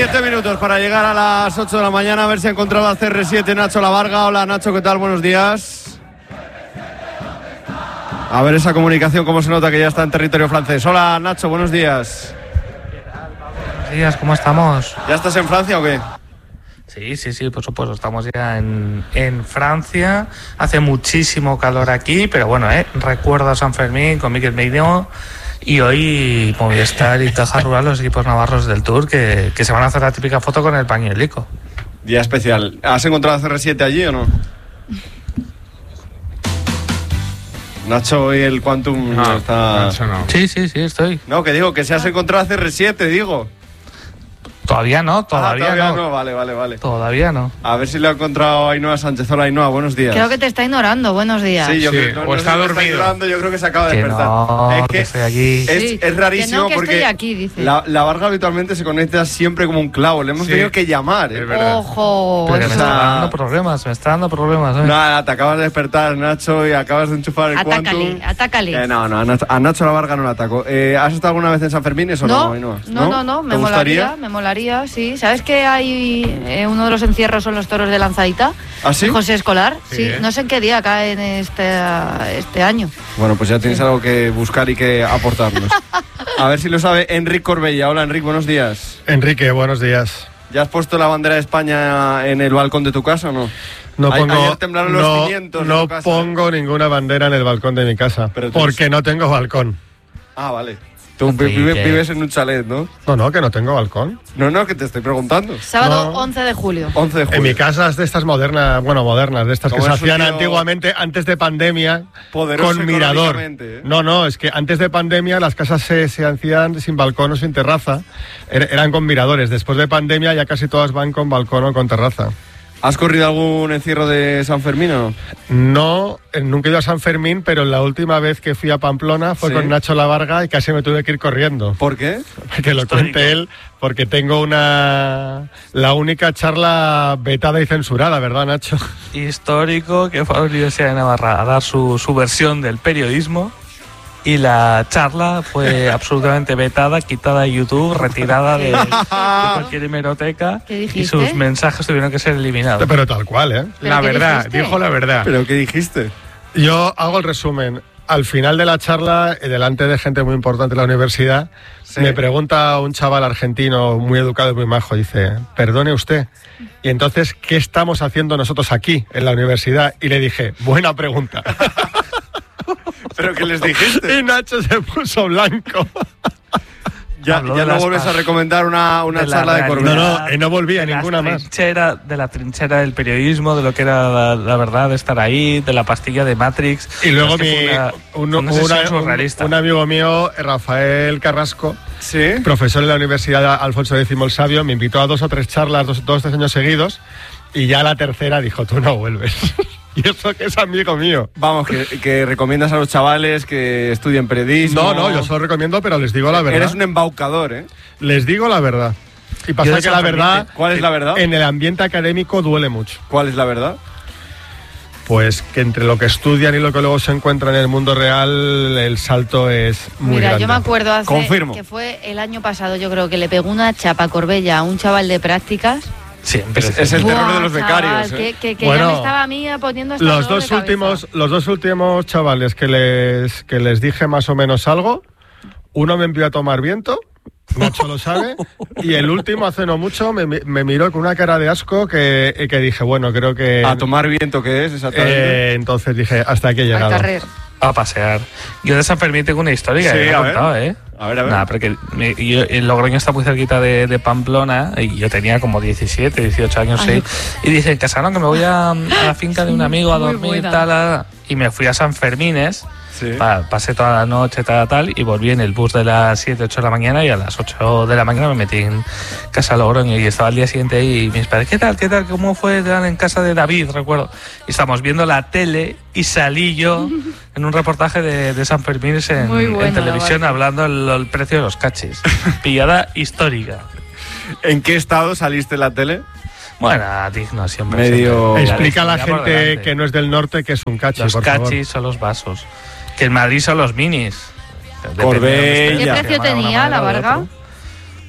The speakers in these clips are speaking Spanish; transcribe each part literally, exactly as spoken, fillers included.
Siete minutos para llegar a las ocho de la mañana, a ver si ha encontrado a C R siete Nacho Lavarga. Hola Nacho, ¿qué tal? Buenos días. A ver esa comunicación, cómo se nota que ya está en territorio francés. Hola Nacho, buenos días. Buenos días, ¿cómo estamos? ¿Ya estás en Francia o qué? Sí, sí, sí, por supuesto, estamos ya en, en Francia. Hace muchísimo calor aquí, pero bueno, eh, recuerdo a San Fermín con Miquel Meidó. Y hoy Movistar y Caja Rural, los equipos navarros del Tour, que, que se van a hacer la típica foto con el pañuelico. Día especial. ¿Has encontrado a C R siete allí o no? Nacho, hoy el Quantum no, está... Nacho no. Sí, sí, sí, estoy. No, que digo, que si has encontrado a C R siete, digo. Todavía no, todavía, ah, todavía no. no. Vale, vale, vale. Todavía no. A ver si le ha encontrado a Ainhoa Sánchez. Hola Ainhoa, buenos días. Creo que te está ignorando, buenos días. Sí, yo sí, creo, no, o no está sé si dormido. Está ignorando, yo creo que se acaba de Que despertar. no, es que, que estoy aquí. Es, Sí, es rarísimo que no, que porque estoy aquí, dice. La, la Varga habitualmente se conecta siempre como un clavo. Le hemos Sí, tenido que llamar. ¿eh? es verdad. Ojo. Pero me o sea- está dando problemas, me está dando problemas. ¿eh? Nada, te acabas de despertar, Nacho, y acabas de enchufar el Atácale, Quantum. atácale. Eh, no, no, a Nacho, a Nacho la Varga no le ataco. Eh, ¿Has estado alguna vez en San Fermín o no, No, Ainhoa? no, no, no, me ¿Te molaría, gustaría? me molaría, sí. ¿Sabes que hay eh, uno de los encierros son los toros de Lanzadita? ¿Ah, sí? De José Escolar, Sí, sí. ¿eh? No sé en qué día caen este, este año. Bueno, pues ya tienes algo que buscar y que aportarnos. A ver si lo sabe Enric Corbella. Hola, Enric, buenos días. Enrique, buenos días. ¿Ya has puesto la bandera de España en el balcón de tu casa o no? No A- pongo, ayer temblaron los no, cimientos de no tu casa, pongo ninguna bandera en el balcón de mi casa, Pero tú porque eres- no tengo balcón. Ah, vale. Tú vi- Enrique. vive- vives en un chalet, ¿no? No, no, que no tengo balcón. No, no, que te estoy preguntando. Sábado No. once de julio. once de julio. En mi casa es de estas modernas, bueno, modernas, de estas que Como se es un hacían tío antiguamente, antes de pandemia, Poderoso con mirador. económicamente, ¿eh? No, no, es que antes de pandemia las casas se, se hacían sin balcón o sin terraza, er- eran con miradores. Después de pandemia ya casi todas van con balcón o con terraza. ¿Has corrido algún encierro de San Fermín o no? No, eh, nunca he ido a San Fermín, pero la última vez que fui a Pamplona fue Sí. con Nacho Lavarga y casi me tuve que ir corriendo. ¿Por qué? Que lo Histórico. cuente él, porque tengo una... la única charla vetada y censurada, ¿verdad, Nacho? Histórico, que fue a la Universidad de Navarra a dar su, su versión del periodismo. Y la charla fue absolutamente vetada, quitada de YouTube, retirada de, de cualquier hemeroteca. ¿Qué Y dijiste? sus mensajes tuvieron que ser eliminados. Pero tal cual, ¿eh? ¿Pero La qué verdad, dijiste? dijo la verdad. ¿Pero qué dijiste? Yo hago el resumen. Al final de la charla, eh, delante de gente muy importante de la universidad, Sí. me pregunta un chaval argentino muy educado y muy majo, dice, perdone usted, y entonces, ¿qué estamos haciendo nosotros aquí, en la universidad? Y le dije, buena pregunta. ¿Pero qué les dijiste? Y Nacho se puso blanco. Ya, Habló ya de no las vuelves a pas- recomendar una, una de la charla de realidad, Corbella. No, no, y no volví a de ninguna las más. trinchera- de la trinchera del periodismo, de lo que era la, la verdad de estar ahí, de la pastilla de Matrix. Y luego Es que mi, fue una, un, fue una sesión una- un- surrealista. un amigo mío, Rafael Carrasco, ¿Sí? profesor en la Universidad Alfonso X el Sabio, me invitó a dos o tres charlas, dos, dos tres años seguidos, y ya la tercera dijo, tú no vuelves. Y eso que es amigo mío. Vamos, que, que recomiendas a los chavales que estudien periodismo. No, no, yo se lo recomiendo, pero les digo la verdad. Eres un embaucador, ¿eh? Les digo la verdad. Y pasa Yo que la verdad, desafortunadamente- ¿Cuál es la verdad? en el ambiente académico duele mucho. ¿Cuál es la verdad? Pues que entre lo que estudian y lo que luego se encuentra en el mundo real, el salto es muy Mira, grande. yo me acuerdo hace Confirmo. que fue el año pasado, yo creo que le pegó una chapa a Corbella a un chaval de prácticas. Siempre. Es, es el terror Buah, de los becarios, chaval, ¿eh? que, que, que Bueno, ya me estaba a mí poniendo hasta Los dolor dos de cabeza. últimos, los dos últimos chavales que les que les dije más o menos algo, uno me envió a tomar viento, Nacho lo sabe, y el último hace no mucho me, me miró con una cara de asco que, que dije, bueno, creo que A tomar viento, ¿qué es exactamente? eh, entonces dije, hasta aquí he Al llegado. carrer. A pasear. Yo de San Fermín tengo una historia Sí, que me a he ver. contado, ¿eh? A ver, a ver. Nada, porque me- yo- el Logroño está muy cerquita de, de Pamplona y yo tenía como diecisiete, dieciocho años, Ay. sí. Y dije, casaron que me voy a, a la finca de un amigo a Muy dormir, buena. tal, ah, y me fui a San Fermines. Sí. Pa- pasé toda la noche, tal, tal, y volví en el bus de las siete, ocho de la mañana, y a las ocho de la mañana me metí en casa de Logroño y estaba al día siguiente ahí y mis padres, ¿qué tal, qué tal, cómo fue tal, en casa de David, recuerdo? Y estábamos viendo la tele y salí yo en un reportaje de, de San Fermín en, Muy bueno, en televisión la verdad. hablando el, el precio de los cachis. Pillada histórica. ¿En qué estado saliste en la tele? Bueno, digno siempre. Medio- siempre. Explica a la dignidad por gente delante. que no es del norte que es un cachi, Los por favor. cachis son los vasos. Que en Madrid son los minis. Depende de Corbella. dónde estés, ¿Qué se precio llama de una tenía manera la o de Varga? otra.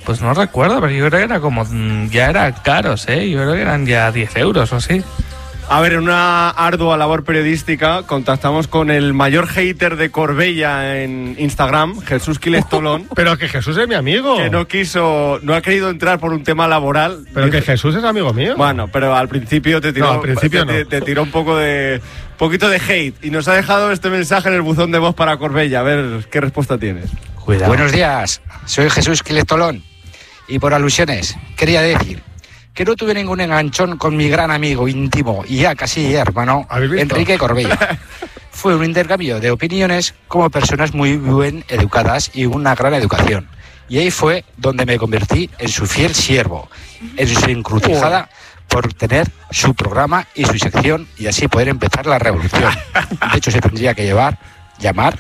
Pues no recuerdo, pero yo creo que era como, ya eran caros, ¿eh? Yo creo que eran ya diez euros o así. A ver, en una ardua labor periodística contactamos con el mayor hater de Corbella en Instagram, Jesús Quiles Tolón. Pero que Jesús es mi amigo. Que no quiso, no ha querido entrar por un tema laboral. Pero que Jesús es amigo mío. Bueno, pero al principio te tiró, no, al principio te, no. te, te tiró un poco de, poquito de hate y nos ha dejado este mensaje en el buzón de voz para Corbella. A ver qué respuesta tienes. Cuidado. Buenos días, soy Jesús Quiles Tolón y por alusiones quería decir que no tuve ningún enganchón con mi gran amigo íntimo y ya casi hermano Enrique Corbella. Fue un intercambio de opiniones como personas muy bien educadas y una gran educación. Y ahí fue donde me convertí en su fiel siervo, en su encrucijada por tener su programa y su sección y así poder empezar la revolución. De hecho, se tendría que llevar, llamar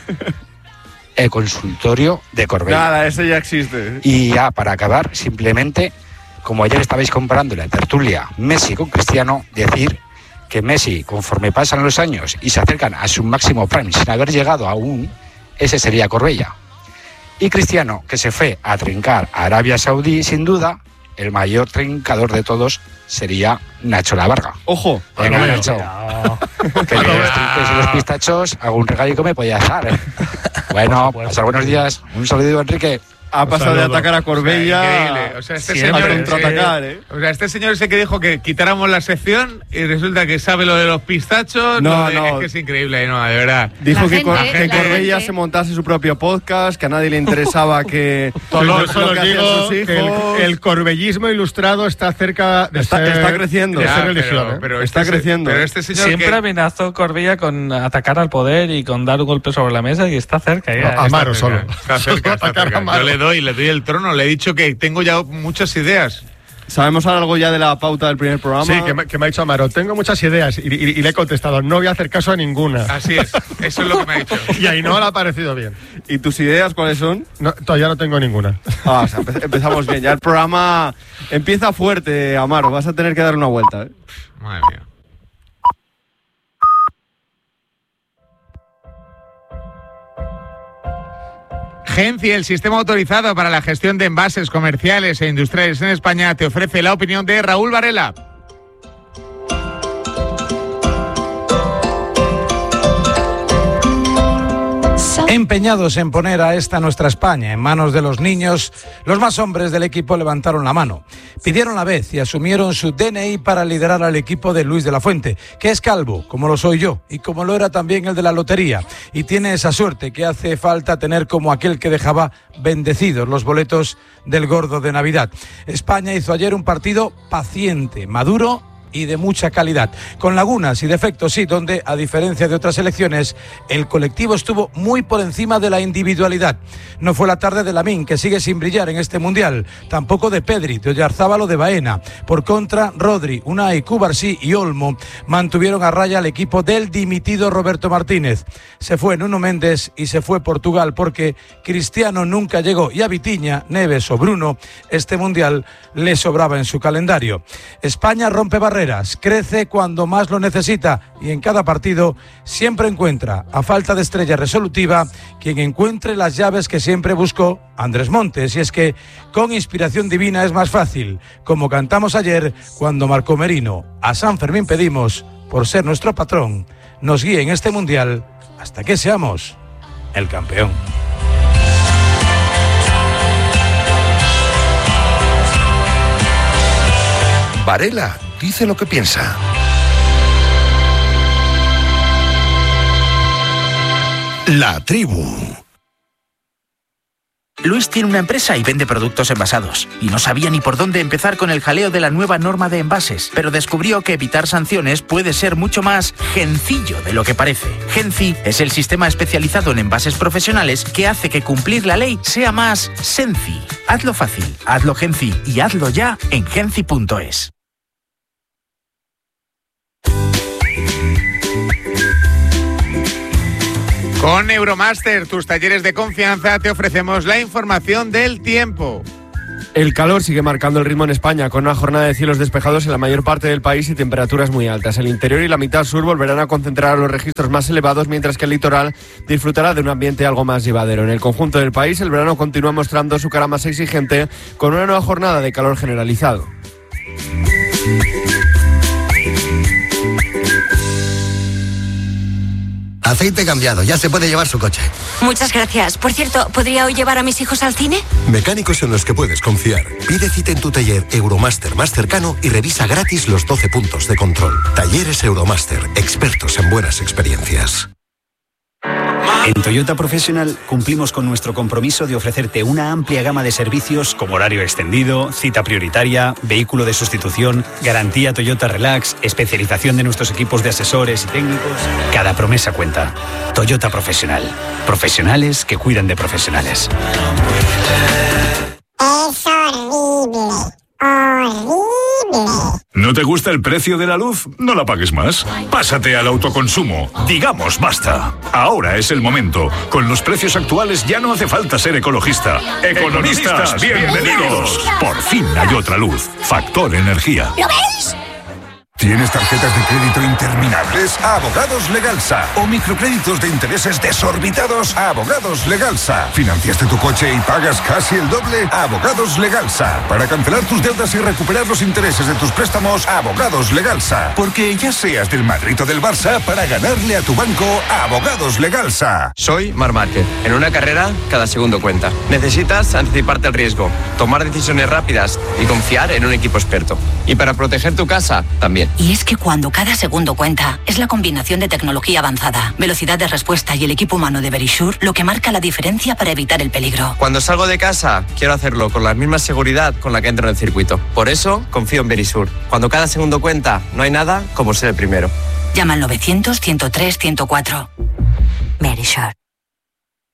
el consultorio de Corbella. Nada, ese ya existe. Y ya para acabar, simplemente, como ayer estabais comparando la tertulia Messi con Cristiano, decir que Messi, conforme pasan los años y se acercan a su máximo prime sin haber llegado aún, ese sería Corbella. Y Cristiano, que se fue a trincar a Arabia Saudí, sin duda, el mayor trincador de todos sería Nacho Lavarga. Ojo, venga, no Nacho, que de los trinques y los pistachos algún regalico me podía dar, ¿eh? Bueno, pasar buenos días. Un saludo, Enrique. Ha pasado de atacar a Corbella, o sea, increíble. O sea, este señor, a contraatacar, ¿eh? O sea, este señor es el que dijo que quitáramos la sección y resulta que sabe lo de los pistachos. No, de, no. Es que es increíble, no, de verdad. Dijo la que, gente, Cor que Corbella gente. se montase su propio podcast, que a nadie le interesaba que... Tolón, lo solo que hacían digo sus que hijos. el, el corbellismo ilustrado está cerca de Está- ser, está creciendo. de Ya, ser pero- religión. ¿eh? pero Está este se- creciendo. Pero este señor Siempre que- amenazó Corbella con atacar al poder y con dar un golpe sobre la mesa y está cerca ya. No, Amaro Está cerca, solo. Está cerca, está Atacar a cerca. Amaro. Yo le doy, le doy el trono. Le he dicho que tengo ya muchas ideas. ¿Sabemos algo ya de la pauta del primer programa? Sí, que me, que me ha dicho Amaro, tengo muchas ideas y, y- y le he contestado, no voy a hacer caso a ninguna. Así es. Eso es lo que me ha dicho. Y ahí no le ha parecido bien. ¿Y tus ideas cuáles son? No, todavía no tengo ninguna. Ah, o sea, empe- empezamos bien. Ya el programa empieza fuerte, Amaro. Vas a tener que dar una vuelta, ¿eh? Madre mía. Genci, el sistema autorizado para la gestión de envases comerciales e industriales en España, te ofrece la opinión de Raúl Varela. Empeñados en poner a esta nuestra España en manos de los niños, los más hombres del equipo levantaron la mano, pidieron la vez y asumieron su D N I para liderar al equipo de Luis de la Fuente, que es calvo, como lo soy yo, y como lo era también el de la lotería, y tiene esa suerte que hace falta tener como aquel que dejaba bendecidos los boletos del gordo de Navidad. España hizo ayer un partido paciente, maduro y de mucha calidad, con lagunas y defectos, sí, donde, a diferencia de otras elecciones, el colectivo estuvo muy por encima de la individualidad. No fue la tarde de Lamine, que sigue sin brillar en este Mundial, tampoco de Pedri, de Oyarzábal o de Baena. Por contra, Rodri, Unai, Cubarsí y Olmo mantuvieron a raya al equipo del dimitido Roberto Martínez. Se fue Nuno Méndez y se fue Portugal, porque Cristiano nunca llegó y a Vitinha, Neves o Bruno, este Mundial le sobraba en su calendario. España rompe barreras, crece cuando más lo necesita y en cada partido siempre encuentra, a falta de estrella resolutiva, quien encuentre las llaves que siempre buscó, Andrés Montes. Y es que con inspiración divina es más fácil, como cantamos ayer cuando Marco Merino: a San Fermín pedimos, por ser nuestro patrón, nos guíe en este Mundial hasta que seamos el campeón. Varela dice lo que piensa. La tribu. Luis tiene una empresa y vende productos envasados. Y no sabía ni por dónde empezar con el jaleo de la nueva norma de envases. Pero descubrió que evitar sanciones puede ser mucho más gencillo de lo que parece. Genci es el sistema especializado en envases profesionales que hace que cumplir la ley sea más senci. Hazlo fácil, hazlo Genci y hazlo ya en genci punto es. Con Euromaster, tus talleres de confianza, te ofrecemos la información del tiempo. El calor sigue marcando el ritmo en España, con una jornada de cielos despejados en la mayor parte del país y temperaturas muy altas. El interior y la mitad sur volverán a concentrar los registros más elevados, mientras que el litoral disfrutará de un ambiente algo más llevadero. En el conjunto del país, el verano continúa mostrando su cara más exigente, con una nueva jornada de calor generalizado. Aceite cambiado, ya se puede llevar su coche. Muchas gracias. Por cierto, ¿podría hoy llevar a mis hijos al cine? Mecánicos en los que puedes confiar. Pide cita en tu taller Euromaster más cercano y revisa gratis los doce puntos de control. Talleres Euromaster, expertos en buenas experiencias. En Toyota Professional cumplimos con nuestro compromiso de ofrecerte una amplia gama de servicios como horario extendido, cita prioritaria, vehículo de sustitución, garantía Toyota Relax, especialización de nuestros equipos de asesores y técnicos. Cada promesa cuenta. Toyota Professional. Profesionales que cuidan de profesionales. Es horrible. Horrible. ¿No te gusta el precio de la luz? No la pagues más. Pásate al autoconsumo. Digamos basta. Ahora es el momento. Con los precios actuales ya no hace falta ser ecologista. Economistas, bienvenidos. Por fin hay otra luz. Factor Energía. ¿Lo veis? ¿Tienes tarjetas de crédito interminables? Abogados Legalsa. ¿O microcréditos de intereses desorbitados? Abogados Legalsa. ¿Financiaste tu coche y pagas casi el doble? Abogados Legalsa. Para cancelar tus deudas y recuperar los intereses de tus préstamos, Abogados Legalsa. Porque ya seas del Madrid o del Barça, para ganarle a tu banco, Abogados Legalsa. Soy Mar Márquez. En una carrera, cada segundo cuenta. Necesitas anticiparte al riesgo, tomar decisiones rápidas y confiar en un equipo experto. Y para proteger tu casa, también. Y es que cuando cada segundo cuenta, es la combinación de tecnología avanzada, velocidad de respuesta y el equipo humano de Verisure lo que marca la diferencia para evitar el peligro. Cuando salgo de casa, quiero hacerlo con la misma seguridad con la que entro en el circuito. Por eso, confío en Verisure. Cuando cada segundo cuenta, no hay nada como ser el primero. Llama al novecientos, ciento tres, ciento cuatro. Verisure.